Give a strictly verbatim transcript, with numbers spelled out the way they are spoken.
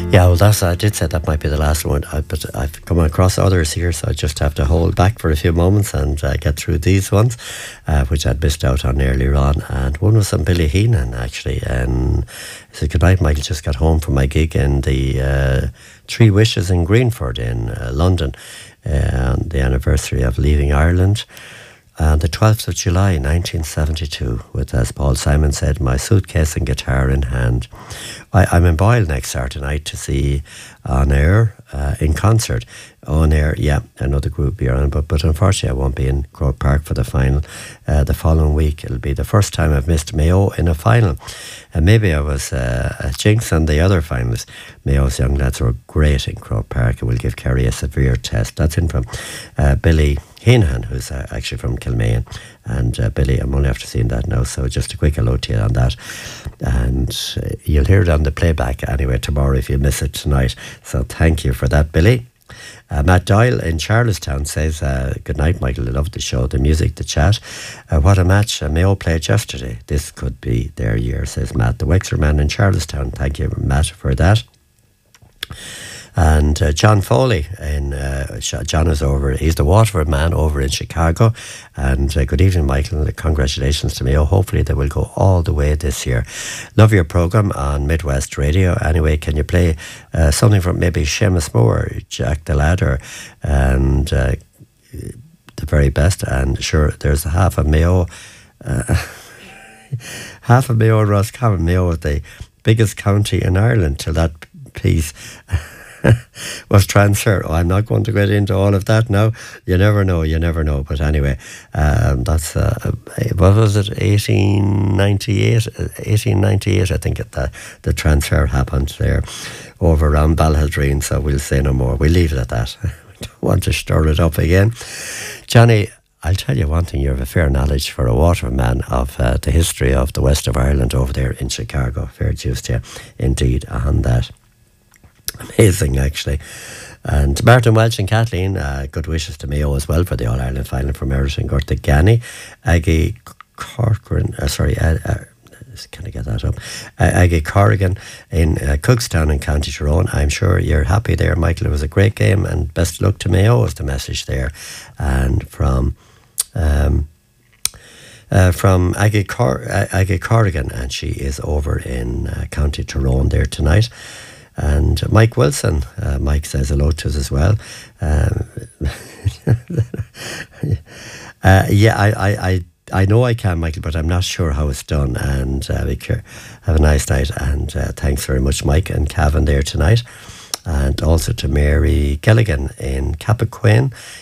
Yeah, well, that's I did say that might be the last one, I, but I've come across others here, so I just have to hold back for a few moments and uh, get through these ones, uh, which I'd missed out on earlier on. And one was on Billy Heenan, actually. And he said, "Good night, Michael. Just got home from my gig in the uh, Three Wishes in Greenford in uh, London uh, on the anniversary of leaving Ireland. And the twelfth of July nineteen seventy-two, with, as Paul Simon said, my suitcase and guitar in hand. I, I'm in Boyle next Saturday night to see On Air uh, in concert. On Air, yeah, another group here on, but, but unfortunately I won't be in Croke Park for the final. Uh, the following week, it'll be the first time I've missed Mayo in a final. And maybe I was uh, a jinx on the other finals. Mayo's young lads were great in Croke Park and will give Kerry a severe test. That's in from uh, Billy Heenan, who's uh, actually from Kilmaine. And uh, Billy, I'm only after seeing that now, so just a quick hello to you on that. And uh, you'll hear it on the playback anyway tomorrow if you miss it tonight. So thank you for that, Billy. Uh, Matt Doyle in Charlestown says, uh, "Good night, Michael. I love the show, the music, the chat. Uh, what a match uh, Mayo played yesterday. This could be their year," says Matt, the Wexford man in Charlestown. Thank you, Matt, for that. And uh, John Foley, in, uh, John is over, he's the Waterford man over in Chicago. And uh, good evening, Michael, and congratulations to Mayo. Hopefully they will go all the way this year. Love your programme on Midwest Radio. Anyway, can you play uh, something from maybe Seamus Moore, Jack the Ladder, and uh, the very best? And sure, there's half of Mayo, uh, half of Mayo, Roscommon. Mayo is the biggest county in Ireland till that piece was transferred. Oh, I'm not going to get into all of that now. You never know, you never know. But anyway, um, that's, uh, what was it, eighteen ninety-eight? eighteen ninety-eight, I think the, the transfer happened there over around Balhaldreen, so we'll say no more. We'll leave it at that. I don't want to stir it up again. Johnny, I'll tell you one thing, you have a fair knowledge for a waterman of uh, the history of the west of Ireland over there in Chicago. Fair dues to you, indeed, on that. Amazing, actually. And Martin Welch and Kathleen, uh, good wishes to Mayo as well for the All-Ireland final from Emerson Gorta Gani. Aggie Corcoran, uh, sorry, uh, uh, can I get that up? Uh, Aggie Corrigan in uh, Cookstown in County Tyrone. I'm sure you're happy there, Michael. It was a great game and best luck to Mayo is the message there. And from... Um, Uh, from Aggie, Cor- uh, Aggie Corrigan, and she is over in uh, County Tyrone there tonight. And Mike Wilson, uh, Mike says hello to us as well. Um, uh, yeah, I, I, I, I know I can, Michael, but I'm not sure how it's done. And uh, be care. Have a nice night, and uh, thanks very much, Mike and Cavan there tonight. And also to Mary Gilligan in Cappoquin